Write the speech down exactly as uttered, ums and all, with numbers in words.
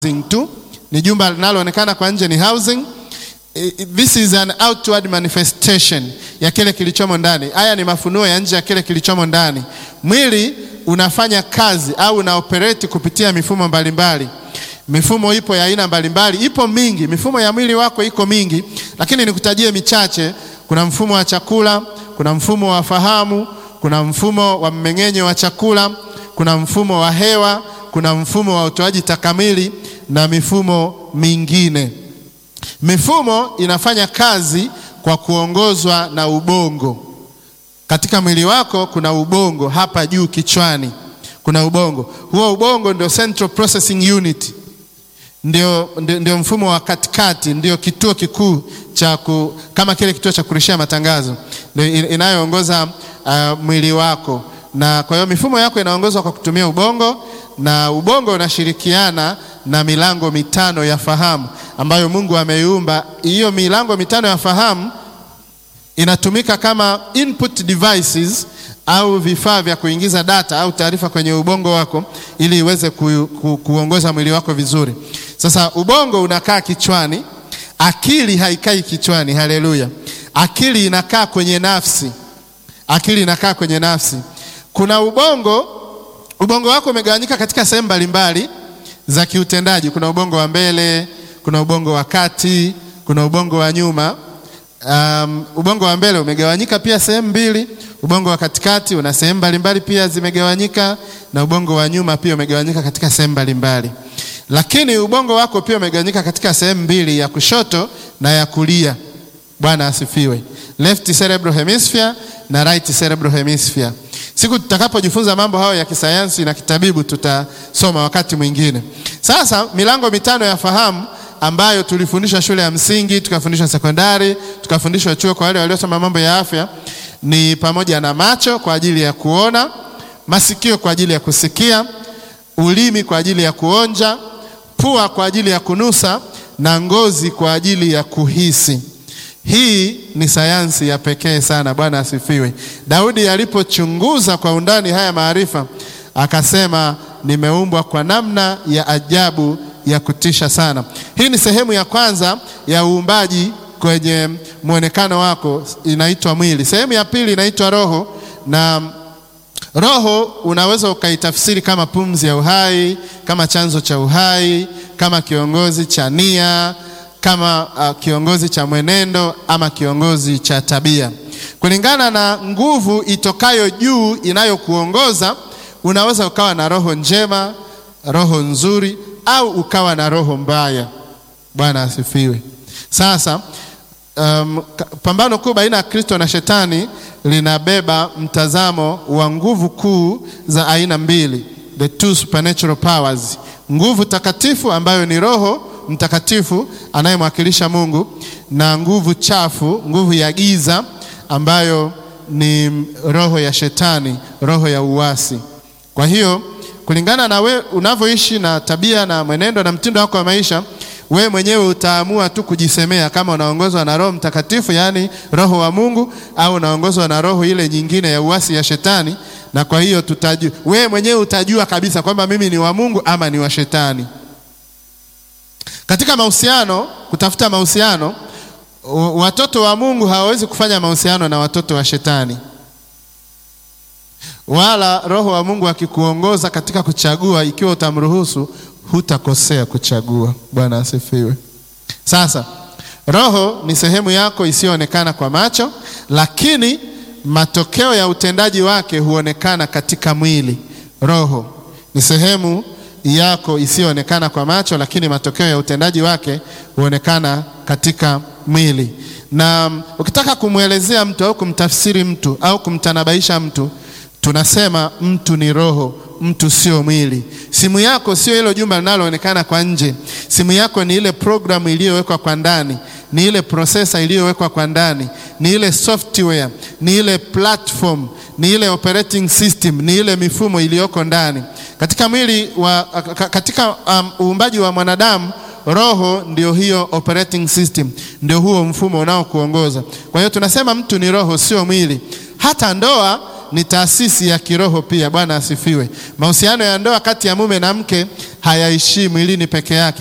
tu, ni jumba linaloonekana kwa nje, ni housing. This is an outward manifestation ya kile kilichomo ndani. Haya ni mafunuo ya nje ya kile kilichomo ndani. Mwili unafanya kazi au una operate kupitia mifumo mbalimbali. Mifumo ipo ya aina mbalimbali, ipo mingi. Mifumo ya mwili wako iko mingi, lakini nikutajie michache. Kuna mfumo wa chakula, kuna mfumo wa fahamu, kuna mfumo wa mmeng'enyo wa chakula, kuna mfumo wa hewa, kuna mfumo wa utoaji takamili na mifumo mingine. Mifumo inafanya kazi kwa kuongozwa na ubongo. Katika mwili wako kuna ubongo hapa juu kichwani. Kuna ubongo. Huo ubongo ndio central processing unit. Ndio, ndio, ndio mfumo wa katikati, ndio kituo kikuu cha ku, kama kile kituo cha kurishia matangazo. Ndio inayoongoza uh, mwili wako. Na kwa hiyo mifumo yako inaongozwa kwa kutumia ubongo, na ubongo unashirikiana na milango mitano ya fahamu ambayo Mungu ameiumba. Hiyo milango mitano ya fahamu inatumika kama input devices au vifaa vya kuingiza data au taarifa kwenye ubongo wako ili iweze ku, ku, kuongoza mwili wako vizuri. Sasa ubongo unakaa kichwani, akili haikai kichwani. Haleluya. Akili inakaa kwenye nafsi. Akili inakaa kwenye nafsi. Kuna ubongo, ubongo wako umegawanyika katika sehemu mbalimbali za kiutendaji. Kuna ubongo wa mbele, kuna ubongo wa kati, kuna ubongo wa nyuma. Um, ubongo wa mbele umegawanyika pia sehemu mbili. Ubongo wa katikati una sehemu mbalimbali pia zimegawanyika, na ubongo wa nyuma pia umegawanyika katika sehemu mbalimbali. Lakini ubongo wako pia umegawanyika katika sehemu mbili, ya kushoto na ya kulia. Bwana asifiwe. Left cerebral hemisphere na right cerebral hemisphere. Siku tutakapojifunza mambo hayo ya kisayansi na kitabibu tutasoma wakati mwingine. Sasa milango mitano ya fahamu ambayo tulifundishwa shule ya msingi, tukafundishwa sekondari, tukafundishwa chuo kwa wale waliosoma mambo ya afya, ni pamoja na macho kwa ajili ya kuona, masikio kwa ajili ya kusikia, ulimi kwa ajili ya kuonja, pua kwa ajili ya kunusa, na ngozi kwa ajili ya kuhisi. Hii ni sayansi ya pekee sana. Bwana asifiwe. Daudi alipochunguza kwa undani haya maarifa, akasema nimeumbwa kwa namna ya ajabu ya kutisha sana. Hii ni sehemu ya kwanza ya uumbaji kwenye muonekano wako, inaitwa mwili. Sehemu ya pili inaitwa roho, na roho unaweza ukaitafsiri kama pumzi ya uhai, kama chanzo cha uhai, kama kiongozi cha nia, kama uh, kiongozi cha mwenendo, ama kiongozi cha tabia. Kulingana na nguvu itokayo juu inayokuongoza, unaweza ukawa na roho njema, roho nzuri, au ukawa na roho mbaya. Bwana asifiwe. Sasa um, pambano kuu baina ya Kristo na Shetani linabeba mtazamo wa nguvu kuu za aina mbili, the two supernatural powers. Nguvu takatifu ambayo ni Roho Mtakatifu anayemwakilisha Mungu, na nguvu chafu, nguvu ya giza ambayo ni roho ya Shetani, roho ya uasi. Kwa hiyo kulingana na we unavyoishi na tabia na mwenendo na mtindo wako wa maisha, we mwenyewe utaamua tu kujisemea kama unaongozwa na Roho Mtakatifu, yani roho wa Mungu, au unaongozwa na roho ile nyingine ya uasi ya Shetani. Na kwa hiyo tutajua, we mwenyewe utajua kabisa kwamba mimi ni wa Mungu ama ni wa Shetani. Katika mahusiano, kutafuta mahusiano, watoto wa Mungu hawawezi kufanya mahusiano na watoto wa Shetani. Wala roho wa Mungu akikuongoza katika kuchagua, ikiwa utamruhusu, hutakosea kuchagua. Bwana asifiwe. Sasa roho ni sehemu yako isiyoonekana kwa macho, lakini matokeo ya utendaji wake huonekana katika mwili. Roho ni sehemu yako isiyoonekana kwa macho, lakini matokeo ya utendaji wake huonekana katika mwili. Na ukitaka kumwelezea mtu au kumtafsiri mtu au kumtanabaisha mtu, tunasema mtu ni roho, mtu sio mwili. Simu yako sio hilo jumba linaloonekana kwa nje. Simu yako ni ile programu iliyowekwa kwa ndani, ni ile processor iliyowekwa kwa ndani, ni ile software, ni ile platform, ni ile operating system, ni ile mifumo iliyoko ndani. Katika mwili wa katika um, uumbaji wa mwanadamu, roho ndio hiyo operating system, ndio huo mfumo unaokuongoza. Kwa hiyo tunasema mtu ni roho, sio mwili. Hata ndoa ni taasisi ya kiroho pia. Bwana asifiwe. Mahusiano ya ndoa kati ya mume na mke hayaishii mwilini peke yake.